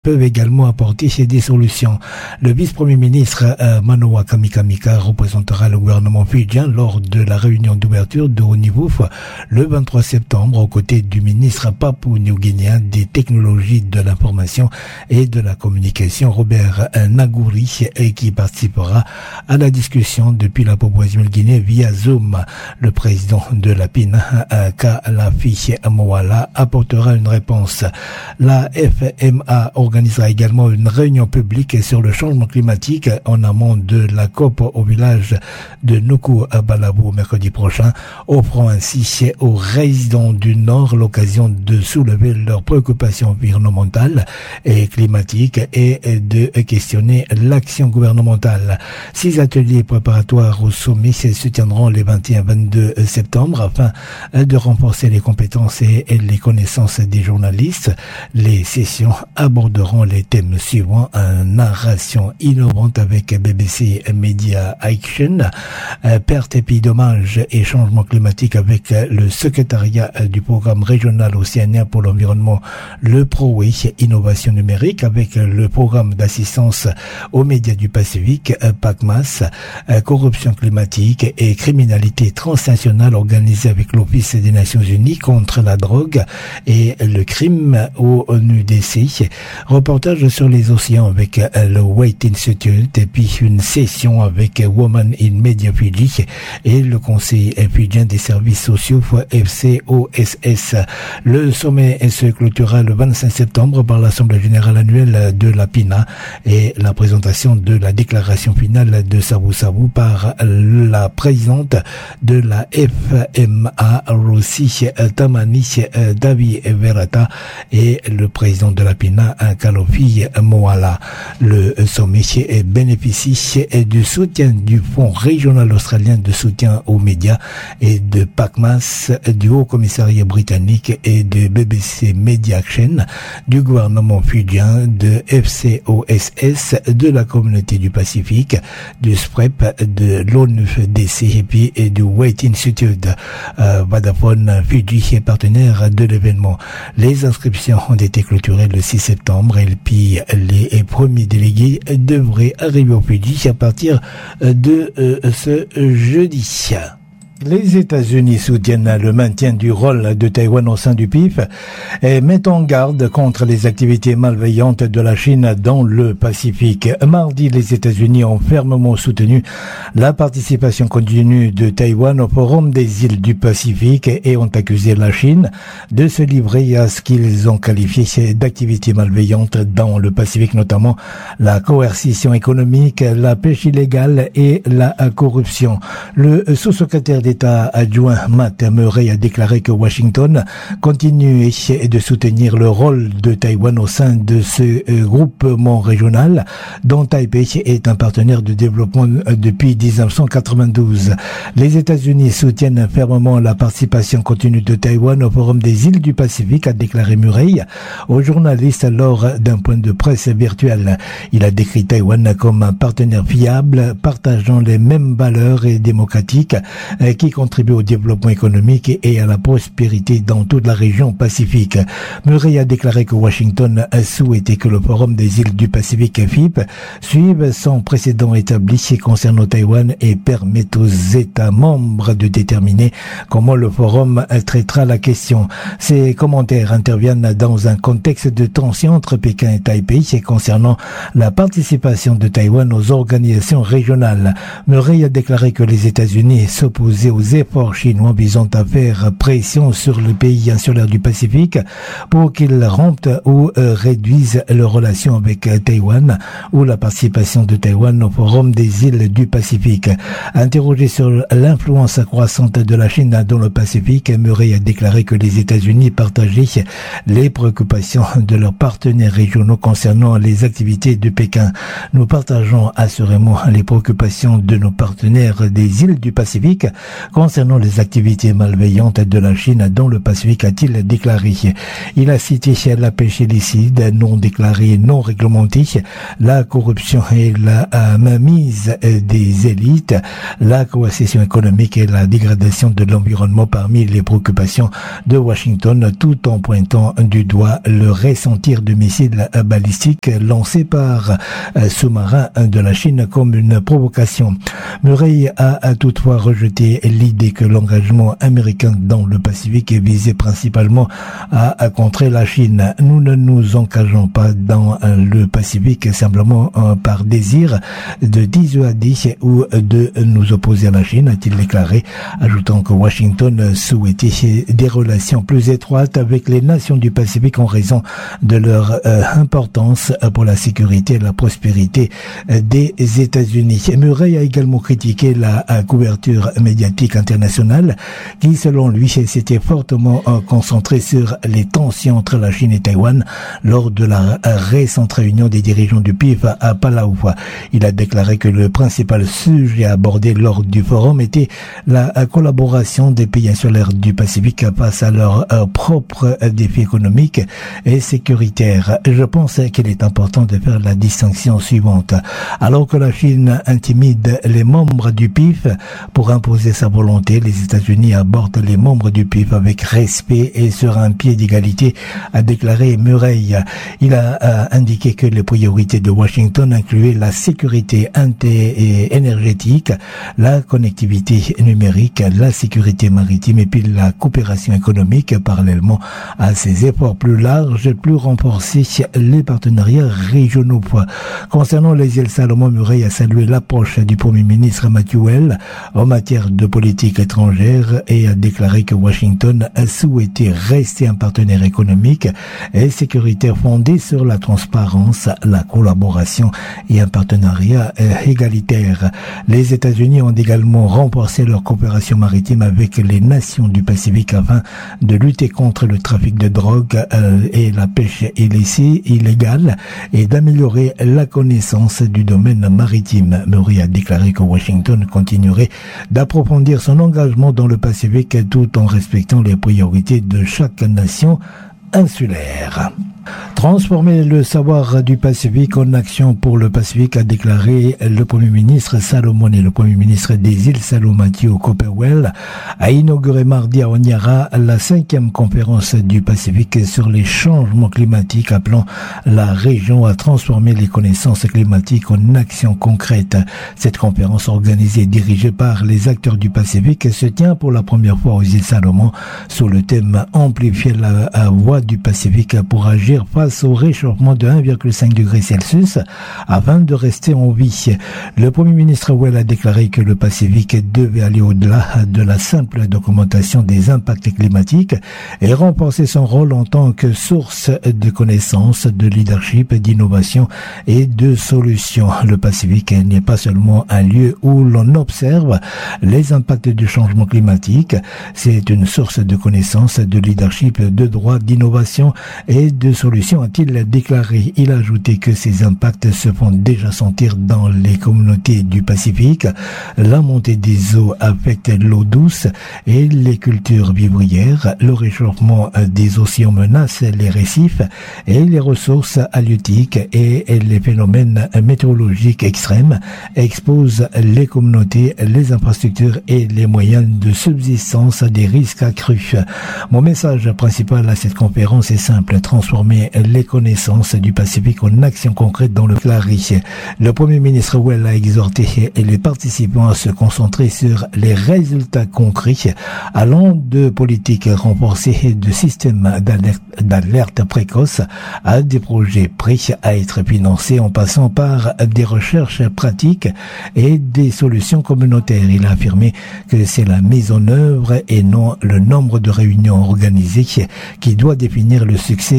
peuvent également apporter des solutions. Le vice-premier ministre Manoa Kamika représentera le gouvernement fidjien lors de la réunion d'ouverture de haut niveau le 23 septembre aux côtés du ministre papou-néo-guinéen des technologies de l'information et de la communication Robert Nagouri qui participera à la discussion depuis la Papouasie-Nouvelle-Guinée via Zoom. Le président de la PINA, Kalafi Moala, apportera une réponse. La FMA organisera également une réunion publique sur le changement climatique en amont de la COP au village de Nuku à Balabou mercredi prochain, offrant ainsi aux résidents du Nord l'occasion de soulever leurs préoccupations environnementales et climatiques et de questionner l'action gouvernementale. 6 ateliers préparatoires au sommet se tiendront les 21-22 septembre afin de renforcer les compétences et les connaissances des journalistes. Les sessions aborderont les thèmes suivants: narration innovante avec BBC Media Action, perte et puis dommages et changement climatique avec le secrétariat du programme régional océanien pour l'environnement, le PROWE, innovation numérique avec le programme d'assistance aux médias du Pacifique, PACMAS, corruption climatique et criminalité transnationale organisée avec l'Office des Nations Unies contre la drogue et le crime au ONUDC. Reportage sur les océans avec le White Institute et puis une session avec Women in Media Fiji et le Conseil fidjien des services sociaux FCOSS. Le sommet se clôturera le 25 septembre par l'Assemblée générale annuelle de la PINA et la présentation de la déclaration finale de Sabu Sabu par la présidente de la FMA, Rossi Tamani Davi Verata, et le président de la PINA, Kalofi Moala. Le sommet bénéficie du soutien du Fonds régional australien de soutien aux médias et de PACMAS, du Haut Commissariat britannique et de BBC Media Action, du gouvernement fidjien, de FCOSS, de la communauté du Pacifique, du SPREP, de l'ONUDC et puis du White Institute. Vodafone Fiji est partenaire de l'événement. Les inscriptions ont été clôturées le 6 septembre et puis les premiers délégués devraient arriver au Fidji à partir de ce jeudi. Les États-Unis soutiennent le maintien du rôle de Taïwan au sein du PIF et mettent en garde contre les activités malveillantes de la Chine dans le Pacifique. Mardi, les États-Unis ont fermement soutenu la participation continue de Taïwan au Forum des îles du Pacifique et ont accusé la Chine de se livrer à ce qu'ils ont qualifié d'activités malveillantes dans le Pacifique, notamment la coercition économique, la pêche illégale et la corruption. Le sous-secrétaire d'État adjoint Matt Murray a déclaré que Washington continue de soutenir le rôle de Taïwan au sein de ce groupement régional dont Taipei est un partenaire de développement depuis 1992. Les États-Unis soutiennent fermement la participation continue de Taïwan au Forum des îles du Pacifique, a déclaré Murray aux journalistes lors d'un point de presse virtuel. Il a décrit Taïwan comme un partenaire fiable, partageant les mêmes valeurs et démocratiques qui contribue au développement économique et à la prospérité dans toute la région Pacifique. Murray a déclaré que Washington a souhaité que le Forum des îles du Pacifique FIP suive son précédent établi concernant Taïwan et permette aux États membres de déterminer comment le Forum traitera la question. Ces commentaires interviennent dans un contexte de tension entre Pékin et Taipei concernant la participation de Taïwan aux organisations régionales. Murray a déclaré que les États-Unis s'opposaient aux efforts chinois visant à faire pression sur le pays insulaire du Pacifique pour qu'ils rompent ou réduisent leurs relations avec Taïwan ou la participation de Taïwan au Forum des îles du Pacifique. Interrogé sur l'influence croissante de la Chine dans le Pacifique, Murray a déclaré que les États-Unis partageaient les préoccupations de leurs partenaires régionaux concernant les activités de Pékin. Nous partageons assurément les préoccupations de nos partenaires des îles du Pacifique concernant les activités malveillantes de la Chine dans le Pacifique, a-t-il déclaré. Il a cité la pêche illicite, non déclarée, non réglementée, la corruption et la mainmise des élites, la coercition économique et la dégradation de l'environnement parmi les préoccupations de Washington, tout en pointant du doigt le ressentir de missiles balistiques lancés par sous-marins de la Chine comme une provocation. Murray a toutefois rejeté l'idée que l'engagement américain dans le Pacifique est visé principalement à contrer la Chine. Nous ne nous engageons pas dans le Pacifique simplement par désir de dissuader ou de nous opposer à la Chine, a-t-il déclaré, ajoutant que Washington souhaitait des relations plus étroites avec les nations du Pacifique en raison de leur importance pour la sécurité et la prospérité des États-Unis. Murray a également critiqué la couverture médiatique internationale qui, selon lui, s'était fortement concentrée sur les tensions entre la Chine et Taïwan lors de la récente réunion des dirigeants du PIF à Palau. Il a déclaré que le principal sujet abordé lors du forum était la collaboration des pays insulaires du Pacifique face à leurs propres défis économiques et sécuritaires. Je pense qu'il est important de faire la distinction suivante. Alors que la Chine intimide les membres du PIF pour imposer sa volonté, les États-Unis abordent les membres du PIF avec respect et sur un pied d'égalité, a déclaré Murray. Il a indiqué que les priorités de Washington incluaient la sécurité énergétique, la connectivité numérique, la sécurité maritime et puis la coopération économique. Parallèlement à ces efforts plus larges, plus renforcés, les partenariats régionaux. Concernant les îles Salomon, Murray a salué l'approche du Premier ministre Matthew Welles en matière de politique étrangère et a déclaré que Washington a souhaité rester un partenaire économique et sécuritaire fondé sur la transparence, la collaboration et un partenariat égalitaire. Les États-Unis ont également renforcé leur coopération maritime avec les nations du Pacifique afin de lutter contre le trafic de drogue et la pêche illégale et d'améliorer la connaissance du domaine maritime. Murray a déclaré que Washington continuerait d'approfondir son engagement dans le Pacifique tout en respectant les priorités de chaque nation insulaire. Transformer le savoir du Pacifique en action pour le Pacifique, a déclaré le Premier ministre Salomon. Et le Premier ministre des îles Salomon, Matthew Copperwell, a inauguré mardi à Honiara la 5e conférence du Pacifique sur les changements climatiques, appelant la région à transformer les connaissances climatiques en actions concrètes. Cette conférence organisée et dirigée par les acteurs du Pacifique se tient pour la première fois aux îles Salomon sous le thème « Amplifier la voix du Pacifique pour agir face au réchauffement de 1,5 degré Celsius afin de rester en vie ». Le Premier ministre Well a déclaré que le Pacifique devait aller au-delà de la simple documentation des impacts climatiques et renforcer son rôle en tant que source de connaissances, de leadership, d'innovation et de solutions. Le Pacifique n'est pas seulement un lieu où l'on observe les impacts du changement climatique, c'est une source de connaissances, de leadership, de droit, d'innovation et de solutions, a-t-il déclaré. Il a ajouté que ces impacts se font déjà sentir dans les communautés du Pacifique. La montée des eaux affecte l'eau douce et les cultures vivrières. Le réchauffement des océans menace les récifs et les ressources halieutiques, et les phénomènes météorologiques extrêmes exposent les communautés, les infrastructures et les moyens de subsistance à des risques accrus. Mon message principal à cette conférence est simple: transformer les connaissances du Pacifique en actions concrètes dans le Clary. Le Premier ministre Well a exhorté les participants à se concentrer sur les résultats concrets, allant de politiques renforcées, de systèmes d'alerte précoce à des projets prêts à être financés, en passant par des recherches pratiques et des solutions communautaires. Il a affirmé que c'est la mise en œuvre et non le nombre de réunions organisées qui doit définir le succès du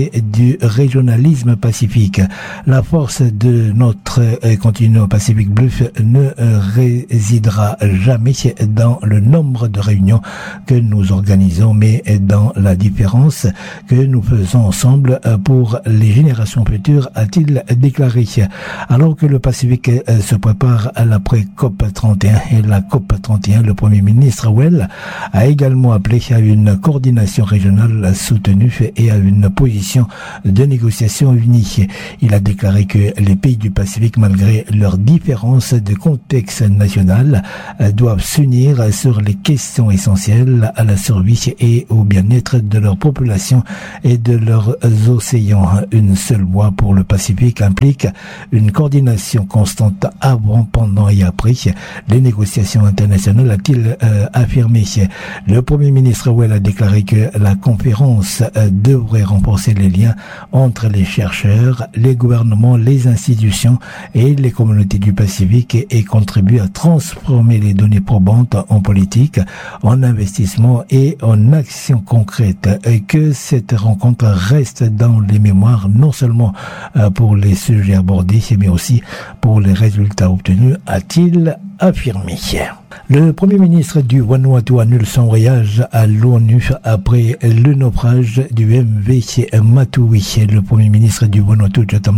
du régionalisme pacifique. La force de notre continent Pacifique Bleu ne résidera jamais dans le nombre de réunions que nous organisons, mais dans la différence que nous faisons ensemble pour les générations futures, a-t-il déclaré. Alors que le Pacifique se prépare à l'après-COP 31 et la COP 31, le Premier ministre Well a également appelé à une coordination régionale soutenue et à une position de négociation unie. Il a déclaré que les pays du Pacifique, malgré leurs différences de contexte national, doivent s'unir sur les questions essentielles à la survie et au bien-être de leur population et de leurs océans. Une seule voie pour le Pacifique implique une coordination constante avant, pendant et après les négociations internationales, a-t-il affirmé. Le Premier ministre Well a déclaré que la conférence devrait renforcer les liens entre les chercheurs, les gouvernements, les institutions et les communautés du Pacifique et contribuer à transformer les données probantes en politique, en investissement et en action concrète. Et que cette rencontre reste dans les mémoires, non seulement pour les sujets abordés, mais aussi pour les résultats obtenus, a-t-il affirmé. Le Premier ministre du Vanuatu annule son voyage à l'ONU après le naufrage du MV Matui. Le Premier ministre du Vanuatu, Jatam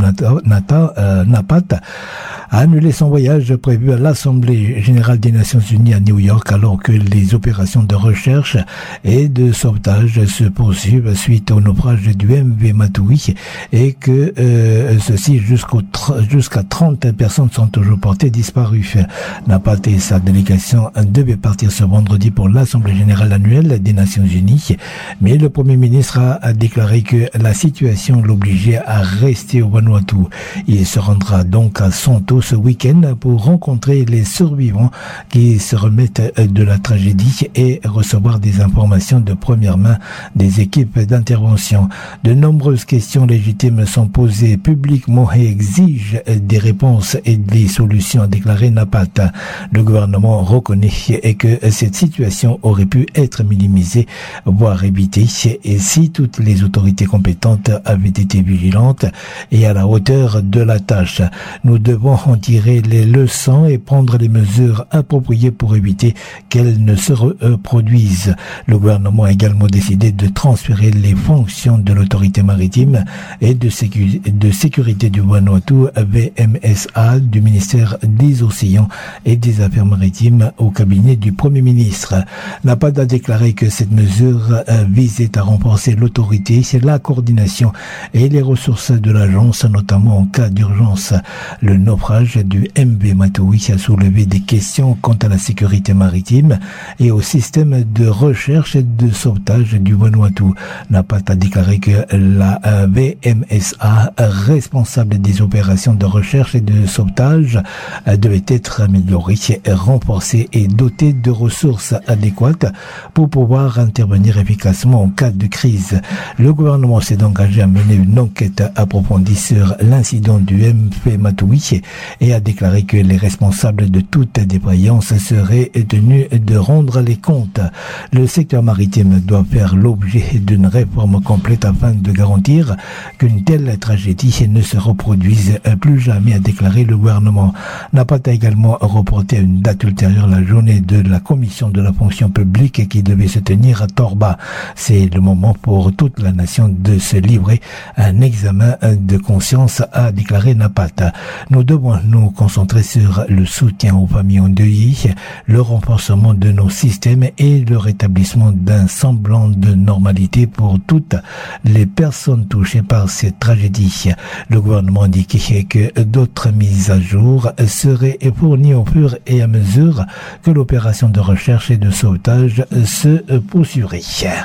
Napat, a annulé son voyage prévu à l'Assemblée générale des Nations Unies à New York alors que les opérations de recherche et de sauvetage se poursuivent suite au naufrage du MV Matui et que ceci jusqu'à 30 personnes sont toujours portées disparues. Napat et sa délégation devait partir ce vendredi pour l'Assemblée générale annuelle des Nations Unies, mais le Premier ministre a déclaré que la situation l'obligeait à rester au Vanuatu. Il se rendra donc à Sonto ce week-end pour rencontrer les survivants qui se remettent de la tragédie et recevoir des informations de première main des équipes d'intervention. De nombreuses questions légitimes sont posées publiquement et exigent des réponses et des solutions, a déclaré Napat. Le gouvernement reconnaît que cette situation aurait pu être minimisée, voire évitée, et si toutes les autorités compétentes avaient été vigilantes et à la hauteur de la tâche. Nous devons en tirer les leçons et prendre les mesures appropriées pour éviter qu'elles ne se reproduisent. Le gouvernement a également décidé de transférer les fonctions de l'autorité maritime et de sécurité du Vanuatu, VMSA, du ministère des Océans et des Affaires maritimes au cabinet du Premier ministre. Napat a déclaré que cette mesure visait à renforcer l'autorité, la coordination et les ressources de l'agence, notamment en cas d'urgence. Le naufrage du MV Matui a soulevé des questions quant à la sécurité maritime et au système de recherche et de sauvetage du Vanuatu. Napat a déclaré que la VMSA, responsable des opérations de recherche et de sauvetage, devait être améliorée, renforcée et dotée de ressources adéquates pour pouvoir intervenir efficacement en cas de crise. Le gouvernement s'est engagé à mener une enquête approfondie sur l'incident du MV Matui et a déclaré que les responsables de toute défaillance seraient tenus de rendre les comptes. Le secteur maritime doit faire l'objet d'une réforme complète afin de garantir qu'une telle tragédie ne se reproduise plus jamais, a déclaré le gouvernement. Napat a également reporté à une date ultérieure la journée de la commission de la fonction publique qui devait se tenir à Torba. C'est le moment pour toute la nation de se livrer à un examen de conscience, a déclaré Napat. Nous devons nous concentrer sur le soutien aux familles endeuillées, le renforcement de nos systèmes et le rétablissement d'un semblant de normalité pour toutes les personnes touchées par cette tragédie. Le gouvernement a indiqué que d'autres mises à jour seraient fournies au fur et à mesure que l'opération de recherche et de sauvetage se poursuivrait.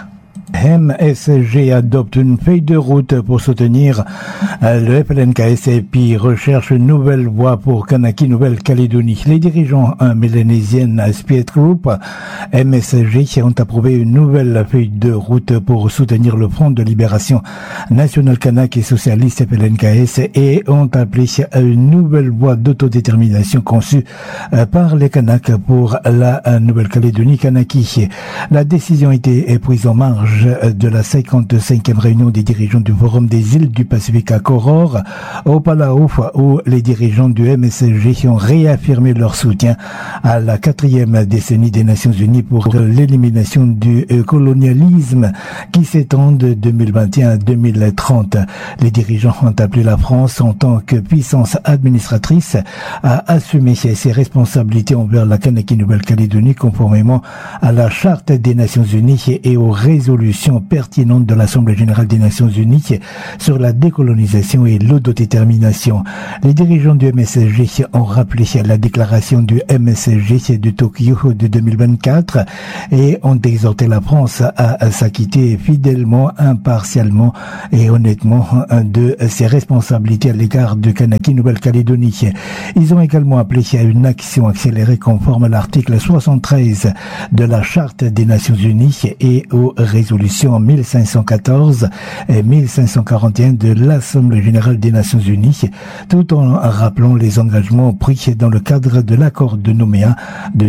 MSG adopte une feuille de route pour soutenir le FLNKS et puis recherche une nouvelle voie pour Kanaki, Nouvelle-Calédonie. Les dirigeants mélanésiennes Spirit Group, MSG, ont approuvé une nouvelle feuille de route pour soutenir le Front de Libération National Kanak et Socialiste FLNKS et ont appelé à une nouvelle voie d'autodétermination conçue par les Kanaks pour la Nouvelle-Calédonie Kanaki. La décision a été prise en marge marge de la 55e réunion des dirigeants du Forum des îles du Pacifique à Koror, au Palau, où les dirigeants du MSSG ont réaffirmé leur soutien à la 4e décennie des Nations Unies pour l'élimination du colonialisme qui s'étend de 2021 à 2030. Les dirigeants ont appelé la France en tant que puissance administratrice à assumer ses responsabilités envers la Kanaki-Nouvelle-Calédonie conformément à la Charte des Nations Unies et aux résolutions pertinentes de l'Assemblée générale des Nations Unies sur la décolonisation et l'autodétermination. Les dirigeants du MSSG ont rappelé la déclaration du MSSG de Tokyo de 2024 et ont exhorté la France à s'acquitter fidèlement, impartialement et honnêtement de ses responsabilités à l'égard de Kanaki-Nouvelle-Calédonie. Ils ont également appelé à une action accélérée conforme à l'article 73 de la Charte des Nations Unies et aux résolutions 1514 et 1541 de l'Assemblée générale des Nations Unies, tout en rappelant les engagements pris dans le cadre de l'accord de Nouméa de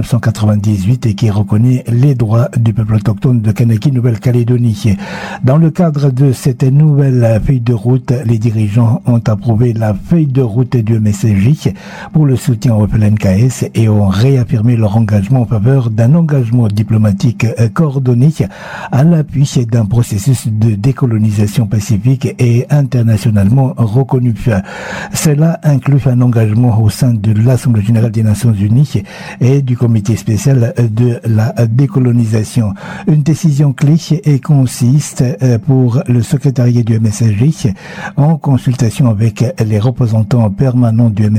1998 et qui reconnaît les droits du peuple autochtone de Kanaki-Nouvelle-Calédonie. Dans le cadre de cette nouvelle feuille de route, les dirigeants ont approuvé la feuille de route du MSSG pour le soutien au FLNKS et ont réaffirmé leur engagement en faveur d'un engagement diplomatique coordonné à l'appui d'un processus de décolonisation pacifique et internationalement reconnu. Cela inclut un engagement au sein de l'Assemblée générale des Nations Unies et du comité spécial de la décolonisation. Une décision clé et consiste pour le secrétariat du MSSG, en consultation avec les représentants permanents du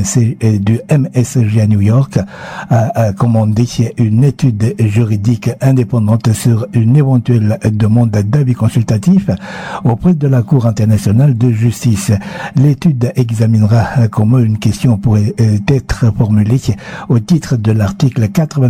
MSSG à New York, à commander une étude juridique indépendante sur une éventuelle demande d'avis consultatif auprès de la Cour internationale de justice. L'étude examinera comment une question pourrait être formulée au titre de l'article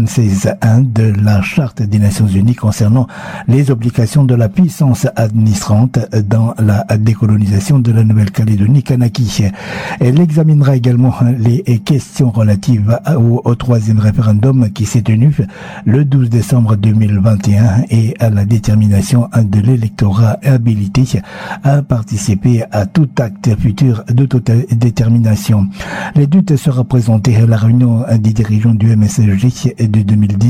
96.1 de la Charte des Nations Unies concernant les obligations de la puissance administrante dans la décolonisation de la Nouvelle-Calédonie Kanaki. Elle examinera également les questions relatives au troisième référendum qui s'est tenu le 12 décembre 2021 et à la détermination de l'électorat habilité à participer à tout acte futur d'autodétermination. L'étude sera présentée à la réunion des dirigeants du MSSG de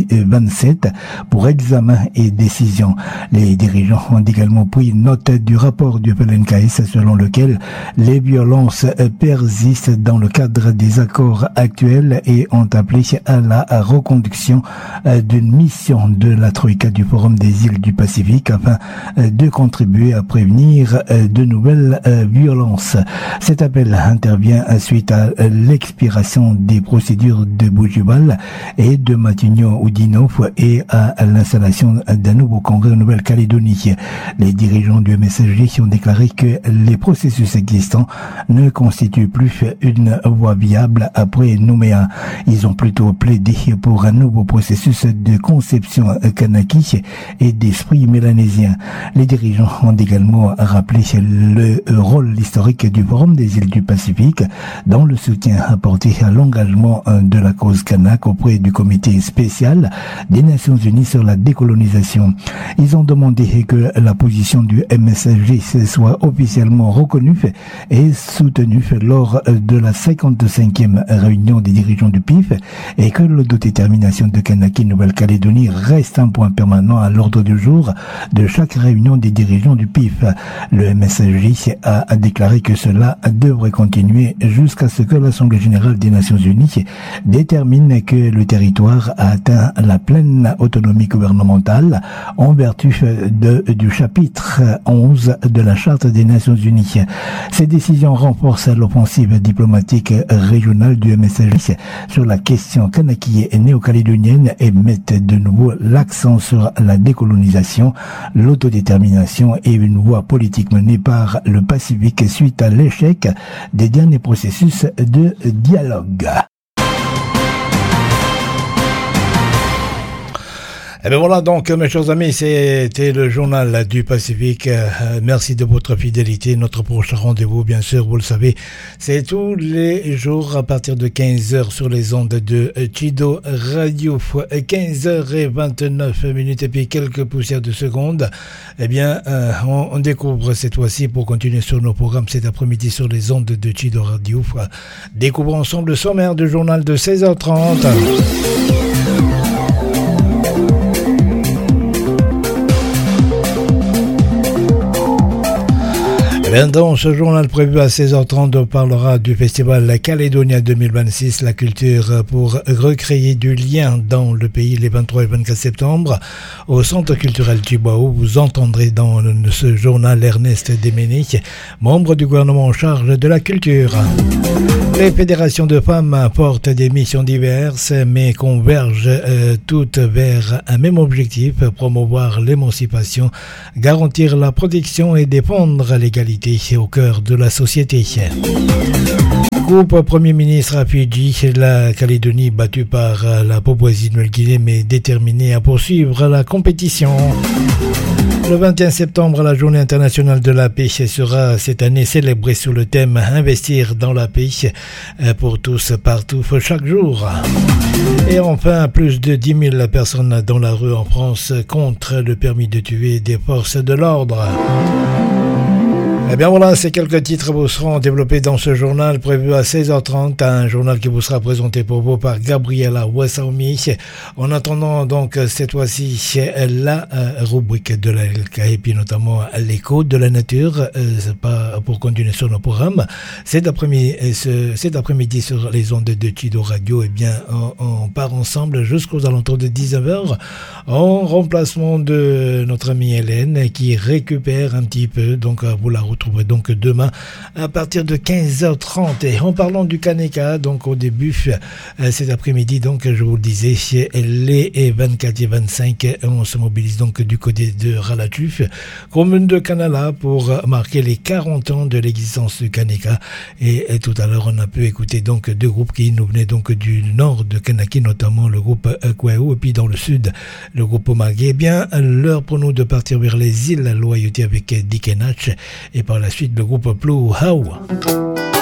2027 pour examen et décision. Les dirigeants ont également pris note du rapport du FLNKS selon lequel les violences persistent dans le cadre des accords actuels et ont appelé à la reconduction d'une mission de la Troïka du Forum des îles du Pacifique afin de contribuer à prévenir de nouvelles violences. Cet appel intervient suite à l'expiration des procédures de Bougival et de Matignon-Oudinot et à l'installation d'un nouveau congrès en Nouvelle-Calédonie. Les dirigeants du MSSG ont déclaré que les processus existants ne constituent plus une voie viable après Nouméa. Ils ont plutôt plaidé pour un nouveau processus de conception kanaki et d'esprit mélanésien. Les dirigeants ont également rappelé le rôle historique du Forum des îles du Pacifique dans le soutien apporté à l'engagement de la cause kanak auprès du comité spécial des Nations Unies sur la décolonisation. Ils ont demandé que la position du MSSG soit officiellement reconnue et soutenue lors de la 55e réunion des dirigeants du PIF et que l'autodétermination de Kanaki-Nouvelle-Calédonie reste un point permanent à l'ordre du jour de chaque réunion des dirigeants du PIF. Le MSSG a déclaré que cela devrait continuer jusqu'à ce que l'Assemblée générale des Nations Unies détermine que le territoire a atteint la pleine autonomie gouvernementale en vertu du chapitre 11 de la Charte des Nations Unies. Ces décisions renforcent l'offensive diplomatique régionale du MSSG sur la question kanaki et néo-calédonienne et mettent de nouveau l'accent sur la décolonisation, l'autodétermination et une voie politique menée par le Pacifique suite à l'échec des derniers processus de dialogue. Et bien voilà donc mes chers amis, c'était le journal du Pacifique. Merci de votre fidélité. Notre prochain rendez-vous, bien sûr, vous le savez, c'est tous les jours à partir de 15h sur les ondes de Chido Radio. 15h29 et puis quelques poussières de secondes. Eh bien, on découvre cette fois-ci pour continuer sur nos programmes cet après-midi sur les ondes de Chido Radio. Découvrons ensemble le sommaire du journal de 16h30. Dans ce journal prévu à 16h30, on parlera du festival Calédonia 2026, la culture pour recréer du lien dans le pays les 23 et 24 septembre. Au Centre culturel Chihuahua, vous entendrez dans ce journal Ernest Déménic, membre du gouvernement en charge de la culture. Les fédérations de femmes portent des missions diverses, mais convergent toutes vers un même objectif, promouvoir l'émancipation, garantir la protection et défendre l'égalité au cœur de la société. Groupe Premier ministre à Fidji, la Calédonie battue par la Papouasie-Nouvelle-Guinée mais déterminée à poursuivre la compétition. Le 21 septembre, la journée internationale de la paix sera cette année célébrée sous le thème « Investir dans la paix pour tous, partout, chaque jour ». Et enfin, plus de 10 000 personnes dans la rue en France contre le permis de tuer des forces de l'ordre. Eh bien voilà, ces quelques titres vous seront développés dans ce journal prévu à 16h30, un journal qui vous sera présenté pour vous par Gabriela Wassaoumi. En attendant donc cette fois-ci la rubrique de la LK et puis notamment l'écho de la nature, pas pour continuer sur nos programmes. Cet après-midi sur les ondes de Chido Radio, eh bien on part ensemble jusqu'aux alentours de 19h en remplacement de notre amie Hélène qui récupère un petit peu, donc vous la retrouverez donc demain à partir de 15h30. Et en parlant du Kaneka, donc au début cet après-midi, donc je vous le disais, les 24 et 25, on se mobilise donc du côté de Ralatuf, commune de Kanala, pour marquer les 40 ans de l'existence du Kaneka. Et tout à l'heure, on a pu écouter donc deux groupes qui nous venaient donc du nord de Kanaki, notamment le groupe Kwao, et puis dans le sud, le groupe Omagé. Eh bien, l'heure pour nous de partir vers les îles Loyauté avec Dikenach, et par la suite le groupe Plou Hau.